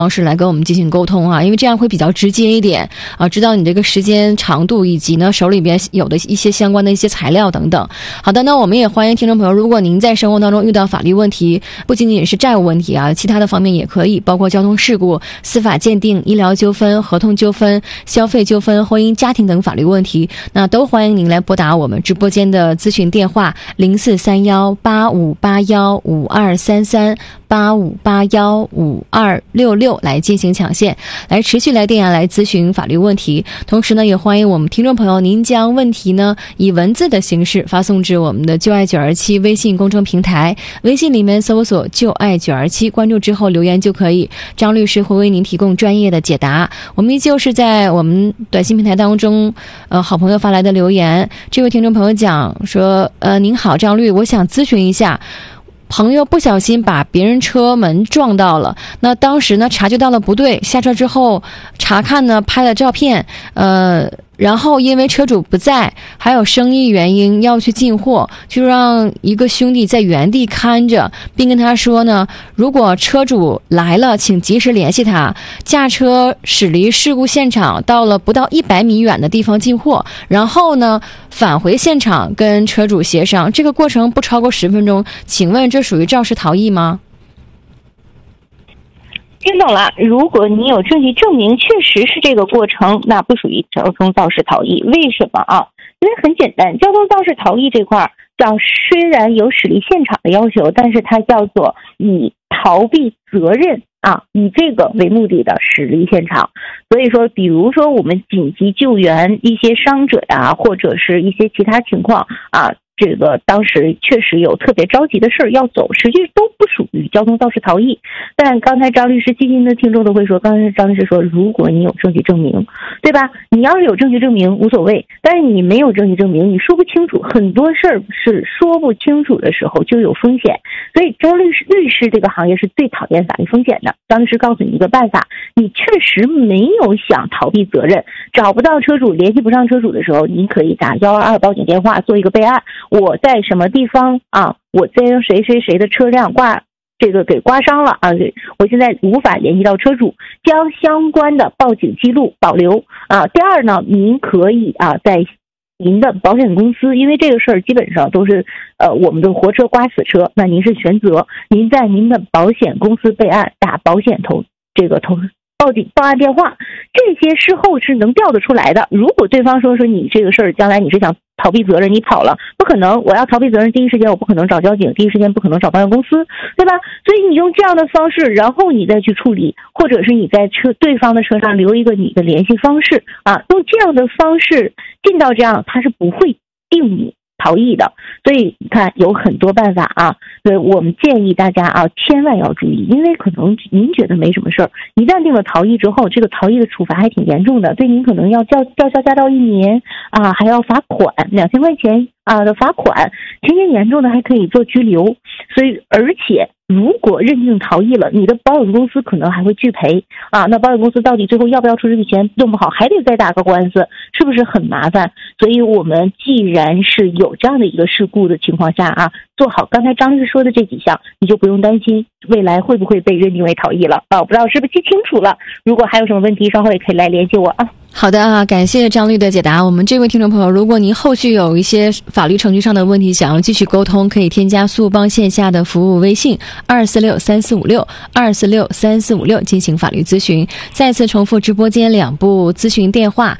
方式来跟我们进行沟通啊，因为这样会比较直接一点啊，知道你这个时间长度以及呢手里边有的一些相关的一些材料等等。好的，那我们也欢迎听众朋友，如果您在生活当中遇到法律问题，不仅仅是债务问题啊，其他的方面也可以，包括交通事故、司法鉴定、医疗纠纷、合同纠纷、消费纠纷、婚姻家庭等法律问题，那都欢迎您来拨打我们直播间的咨询电话04318581523385815266来进行抢线，来持续来电来咨询法律问题。同时呢，也欢迎我们听众朋友，您将问题呢以文字的形式发送至我们的就爱927微信公众平台，微信里面搜索就爱927，关注之后留言就可以，张律师会为您提供专业的解答。我们依旧是在我们短信平台当中好朋友发来的留言，这位听众朋友讲说您好张律，我想咨询一下，朋友不小心把别人车门撞到了，那当时呢察觉到了不对，下车之后查看呢拍了照片，然后因为车主不在，还有生意原因要去进货，就让一个兄弟在原地看着，并跟他说呢，如果车主来了请及时联系他。驾车驶离事故现场，到了不到100米远的地方进货，然后呢返回现场跟车主协商，这个过程不超过10分钟，请问这属于肇事逃逸吗？ 听懂了，如果你有证据证明确实是这个过程，那不属于交通肇事逃逸。为什么啊？因为很简单，交通肇事逃逸这块虽然有驶离现场的要求，但是它叫做以逃避责任啊，以这个为目的的驶离现场。所以说比如说我们紧急救援一些伤者呀，或者是一些其他情况啊，这个当时确实有特别着急的事要走，实际都不属于交通肇事逃逸。但刚才张律师细心的听众都会说，刚才张律师说，如果你有证据证明，对吧？你要是有证据证明无所谓，但是你没有证据证明，你说不清楚，很多事儿是说不清楚的时候就有风险。所以张律师这个行业是最讨厌法律风险的。张律师告诉你一个办法，你确实没有想逃避责任，找不到车主，联系不上车主的时候，你可以打112报警电话做一个备案，我在什么地方啊？我在谁谁谁的车辆给刮伤了啊！我现在无法联系到车主，将相关的报警记录保留啊。第二呢，您可以在您的保险公司，因为这个事儿基本上都是我们的活车刮死车，那您是全责，您在您的保险公司备案，打保险报警报案电话，这些事后是能调得出来的。如果对方说你这个事儿将来你是想逃避责任，你跑了，不可能，我要逃避责任，第一时间我不可能找交警，第一时间不可能找保险公司，对吧？所以你用这样的方式，然后你再去处理，或者是你在对方的车上留一个你的联系方式啊，用这样的方式尽到这样，他是不会定你逃逸的。所以你看有很多办法啊，所以我们建议大家千万要注意，因为可能您觉得没什么事儿，一旦定了逃逸之后，这个逃逸的处罚还挺严重的，对您可能要吊销驾照1年啊，还要罚款2000块钱的罚款，情节严重的还可以做拘留。所以而且如果认定逃逸了，你的保险公司可能还会拒赔啊，那保险公司到底最后要不要出这笔钱，弄不好还得再打个官司，是不是很麻烦？所以我们既然是有这样的一个事故的情况下做好刚才张律师说的这几项，你就不用担心未来会不会被认定为逃逸了我不知道是不是记清楚了，如果还有什么问题，稍后也可以来联系我好的感谢张律的解答。我们这位听众朋友，如果您后续有一些法律程序上的问题想要继续沟通，可以添加苏邦线下的服务微信2463456进行法律咨询。再次重复直播间2部咨询电话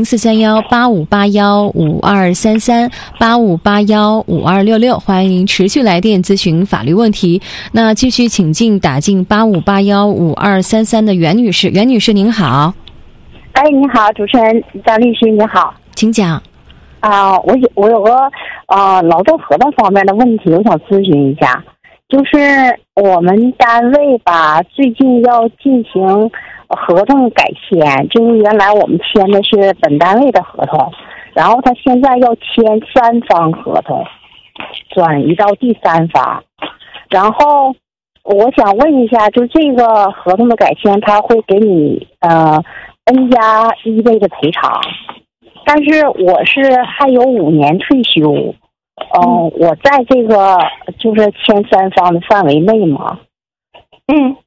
04318581523385815266，欢迎您持续来电咨询法律问题。那继续请进打进85815233的袁女士。袁女士您好。 你好，主持人张律师你好， 请讲。 我有个劳动合同方面的问题，我想咨询一下，就是我们单位最近要进行合同改签，就是原来我们签的是本单位的合同，然后他现在要签3方合同，转移到第3方，然后我想问一下，就这个合同的改签，他会给你N+1倍的赔偿，但是我是还有5年退休，我在这个就是签3方的范围内吗？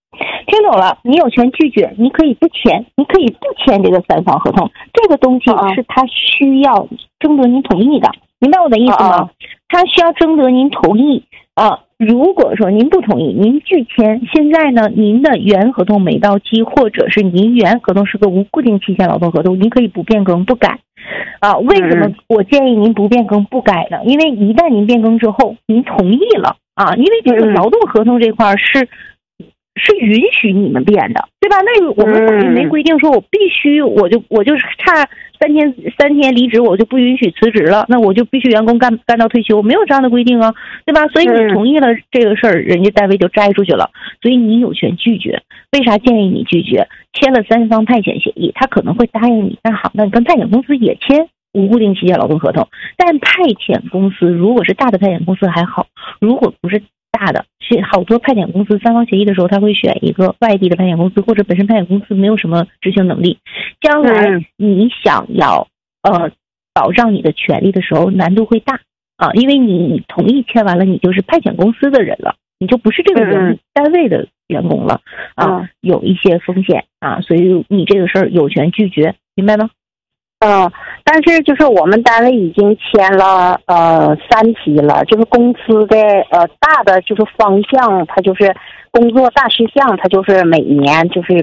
听懂了，你有权拒绝，你可以不签，你可以不签这个3方合同，这个东西是他需要征得您同意的，明白我的意思吗？他需要征得您同意啊。如果说您不同意，您拒签，现在呢，您的原合同没到期，或者是您原合同是个无固定期限劳动合同，您可以不变更不改啊。为什么我建议您不变更不改呢？因为一旦您变更之后，您同意了啊，因为这个劳动合同这块是允许你们变的，对吧？那我们法律没规定说我必须，我就是差3天离职，我就不允许辞职了，那我就必须员工干到退休，没有这样的规定啊，对吧？所以你同意了这个事儿，人家单位就摘出去了，所以你有权拒绝。为啥建议你拒绝？签了3方派遣协议，他可能会答应你，那好，那你跟派遣公司也签无固定期限劳动合同，但派遣公司如果是大的派遣公司还好，如果不是大的，是好多派遣公司3方协议的时候，他会选一个外地的派遣公司，或者本身派遣公司没有什么执行能力。将来你想要保障你的权利的时候，难度会大啊，因为你同意签完了，你就是派遣公司的人了，你就不是这个单位的员工了啊，有一些风险啊，所以你这个事儿有权拒绝，明白吗？ 但是就是我们单位已经签了3期了，就是公司的大的就是方向，它就是工作大事项，它就是每年就是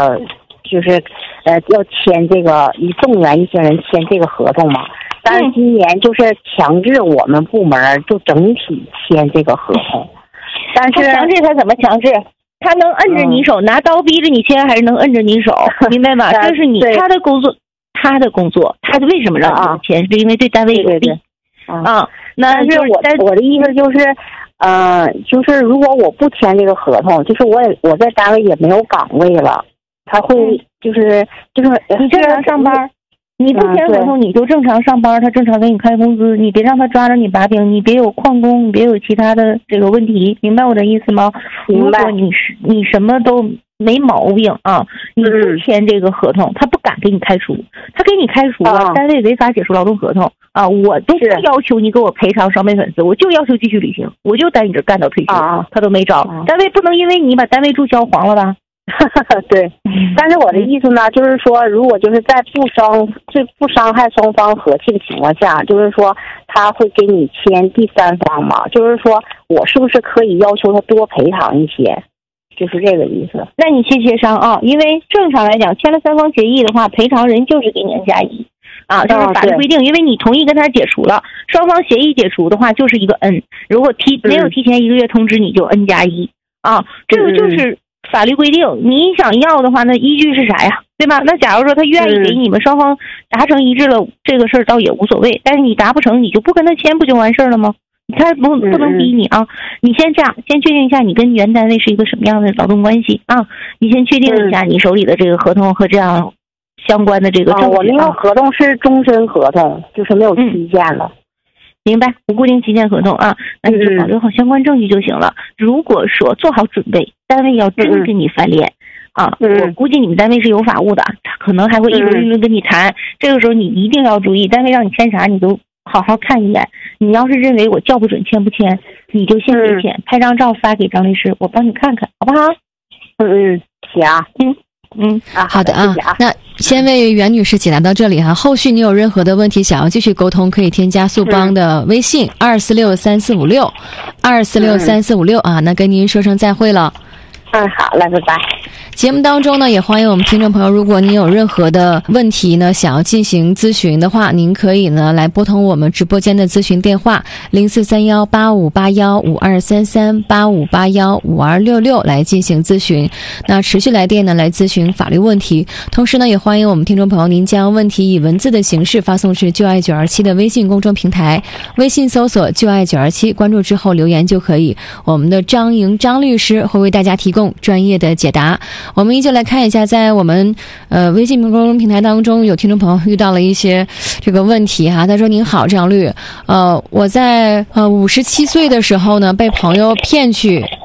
要签这个动员一些人签这个合同嘛。但是今年就是强制我们部门就整体签这个合同，但是他强制他怎么强制？他能摁着你手，拿刀逼着你签，还是能摁着你手？明白吗？这是他的工作。他他为什么让你签？是因为对单位有利啊。那是我的意思就是，就是如果我不签这个合同，就是我在单位也没有岗位了，他会就是你正常上班，你不签合同你就正常上班，他正常给你开工资，你别让他抓着你把柄，你别有旷工，你别有其他的这个问题，明白我的意思吗？ 明白。 如果你什么都没毛病啊，你不签这个合同，他不敢给你开除，他给你开除了，单位违法解除劳动合同啊，我都不要求你给我赔偿双倍粉丝，我就要求继续履行，我就在你这干到退休，他都没招，单位不能因为你把单位注销黄了吧？ 对，但是我的意思呢，就是说，如果就是在不伤害双方和气的情况下，就是说他会给你签第3方嘛，就是说我是不是可以要求他多赔偿一些？就是这个意思。 那你去协商啊，因为正常来讲，签了3方协议的话，赔偿人就是给你N+1啊，这是法律规定，因为你同意跟他解除了，双方协议解除的话就是一个 N， 如果没有提前1个月通知，你就N+1啊，这个就是法律规定。你想要的话，那依据是啥呀？对吧？那假如说他愿意给你们双方达成一致了，这个事儿倒也无所谓。但是你达不成，你就不跟他签，不就完事儿了吗？他不能逼你啊！你先这样，先确定一下你跟原单位是一个什么样的劳动关系啊！你先确定一下你手里的这个合同和这样相关的这个证据。 我那个合同是终身合同，就是没有期限了。 明白，无固定期限合同啊，那你就保留好相关证据就行了。如果说做好准备，单位要真跟你翻脸啊，我估计你们单位是有法务的，他可能还会一轮一轮跟你谈。这个时候你一定要注意，单位让你签啥，你都好好看一眼。你要是认为我叫不准签不签，你就先别签，拍张照发给张律师，我帮你看看，好不好？ 行。 好的啊。那先为袁女士解答到这里哈，后续你有任何的问题想要继续沟通，可以添加速帮的微信2463456啊。那跟您说声再会了。 好嘞，拜拜。 节目当中呢，也欢迎我们听众朋友，如果您有任何的问题呢，想要进行咨询的话，您可以呢来拨通我们直播间的咨询电话04318581523385815266来进行咨询。那持续来电呢来咨询法律问题，同时呢也欢迎我们听众朋友您将问题以文字的形式发送至就爱927的微信公众平台，微信搜索就爱927，关注之后留言就可以，我们的张律师会为大家提供专业的解答。我们依旧来看一下，在我们微信公众平台当中，有听众朋友遇到了一些这个问题哈。他说：“您好，张律，我在57岁的时候呢，被朋友骗去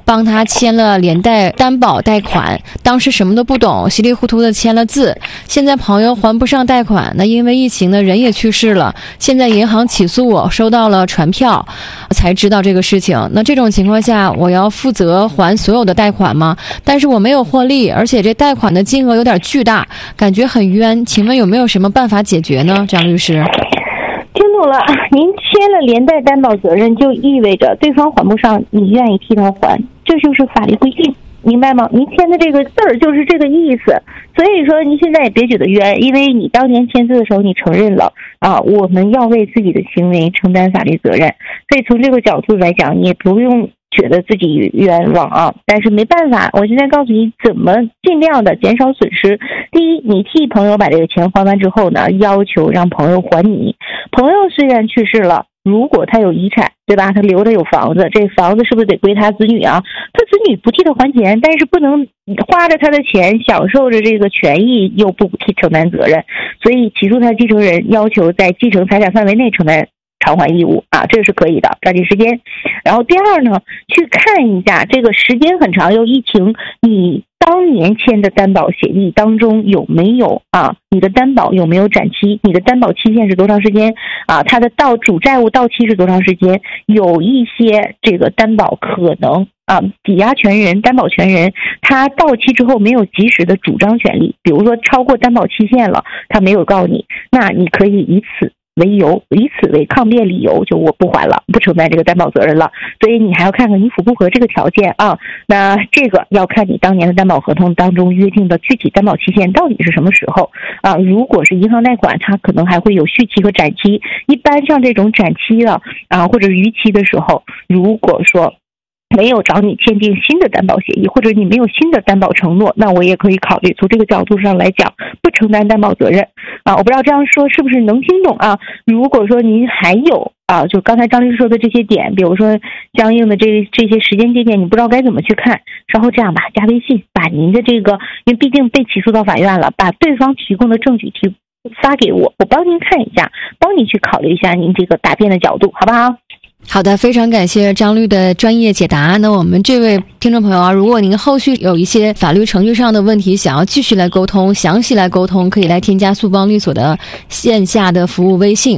帮他签了连带担保贷款，当时什么都不懂，稀里糊涂的签了字。现在朋友还不上贷款，那因为疫情呢，人也去世了，现在银行起诉我，收到了传票，才知道这个事情。那这种情况下，我要负责还所有的贷款吗？但是我没有获利，而且这贷款的金额有点巨大，感觉很冤。请问有没有什么办法解决呢，张律师？ 听懂了，您签了连带担保责任，就意味着对方还不上，你愿意替他还，这就是法律规定，明白吗？您签的这个字儿就是这个意思。所以说您现在也别觉得冤，因为你当年签字的时候你承认了啊，我们要为自己的行为承担法律责任，所以从这个角度来讲，你也不用觉得自己冤枉啊。但是没办法，我现在告诉你怎么尽量的减少损失。第一，你替朋友把这个钱还完之后呢，要求让朋友还你。朋友虽然去世了，如果他有遗产，对吧？他留着有房子，这房子是不是得归他子女啊？他子女不替他还钱，但是不能花着他的钱享受着这个权益，又不替承担责任，所以起诉他继承人，要求在继承财产范围内承担偿还义务啊，这是可以的，抓紧时间。然后第二呢，去看一下这个时间很长，又疫情，你当年签的担保协议当中有没有啊？你的担保有没有展期？你的担保期限是多长时间啊？它的主债务到期是多长时间？有一些这个担保可能啊，抵押权人、担保权人他到期之后没有及时的主张权利，比如说超过担保期限了，他没有告你，那你可以以此为由，以此为抗辩理由，就我不还了，不承担这个担保责任了。所以你还要看看你符不符合这个条件啊。那这个要看你当年的担保合同当中约定的具体担保期限到底是什么时候啊。如果是银行贷款，它可能还会有续期和展期。一般像这种展期的啊或者逾期的时候，如果说没有找你签订新的担保协议，或者你没有新的担保承诺，那我也可以考虑从这个角度上来讲不承担担保责任啊。我不知道这样说是不是能听懂啊？如果说您还有啊，就刚才张律师说的这些点，比如说相应的这些时间节点，你不知道该怎么去看，稍后这样吧，加微信把您的这个，因为毕竟被起诉到法院了，把对方提供的证据发给我，我帮您看一下，帮您去考虑一下您这个答辩的角度，好不好？ 好的，非常感谢张律的专业解答。那我们这位听众朋友啊，如果您后续有一些法律程序上的问题，想要继续来沟通，详细来沟通，可以来添加速邦律所的线下的服务微信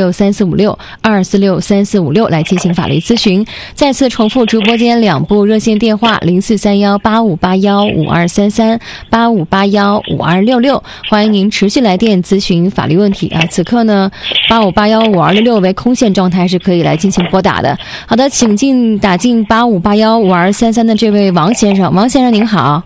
2463456来进行法律咨询。再次重复直播间两部热线电话04318581523385815266，欢迎您持续来电咨询法律问题啊。此刻呢，85815266为空线状态，是可以来进行拨打的。好的，请打进85815233的这位王先生。王先生您好。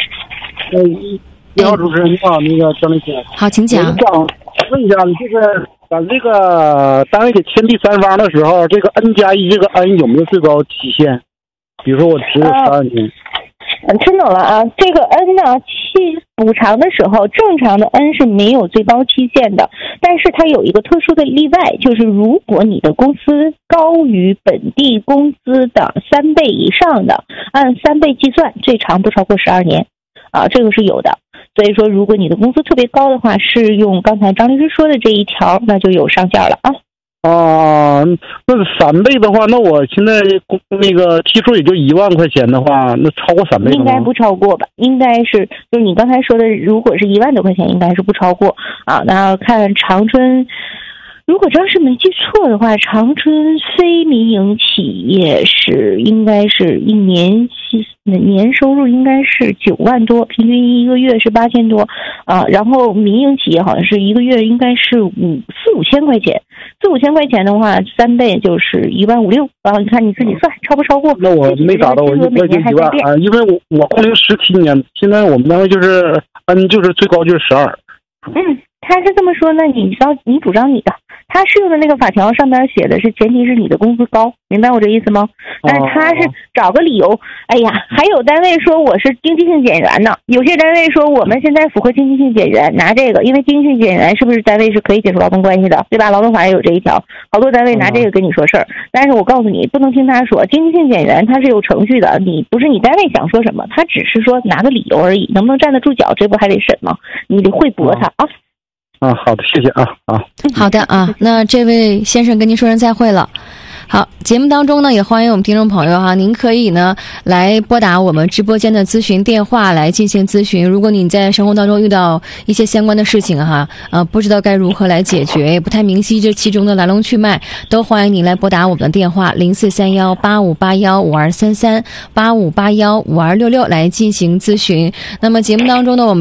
你好，主持人，你好，那个张律师。 好，请讲。 我想问一下，就是咱这个单位给签第三方的时候，这个 N+1这个 N 有没有最高期限？比如说我持有12年。 听懂了啊，这个 N 呢，补偿的时候，正常的 N 是没有最高期限的，但是它有一个特殊的例外，就是如果你的公司高于本地工资的3倍以上的，按3倍计算，最长不超过12年，啊，这个是有的。所以说，如果你的工资特别高的话，是用刚才张律师说的这一条，那就有上限了啊。 那是3倍的话，那我现在那个提出也就1万块钱的话，那超过3倍了吗？ 应该不超过吧？应该是，就是你刚才说的，如果是1万多块钱，应该是不超过啊。那看长春，如果张是没记错的话，长春非民营企业应该是一年收入应该是9万多，平均一个月是8000多啊。然后民营企业好像是一个月应该是4-5千块钱，4-5千块钱的话，3倍就是1.56万啊。你看你自己算超不超过？ 那我没达到，我就1万啊，因为我工龄17年，现在我们单位就是 N 就是最高就是12。 他是这么说呢，你主张你的，他适用的那个法条上面写的是前提是你的工资高，明白我这意思吗？但是他是找个理由，哎呀，还有单位说我是经济性减员呢，有些单位说我们现在符合经济性减员，拿这个，因为经济性减员是不是单位是可以解除劳动关系的，对吧？劳动法也有这一条，好多单位拿这个跟你说事儿，但是我告诉你，不能听他说，经济性减员他是有程序的，你不是你单位想说什么，他只是说拿个理由而已，能不能站得住脚，这不还得审吗？你得会驳他啊。 好的，谢谢啊。 好的啊，那这位先生跟您说声再会了。 好，节目当中呢，也欢迎我们听众朋友哈，您可以呢来拨打我们直播间的咨询电话来进行咨询。如果你在生活当中遇到一些相关的事情哈，不知道该如何来解决，也不太明晰这其中的来龙去脉，都欢迎您来拨打我们的电话04318581523385815266来进行咨询。那么节目当中呢，我们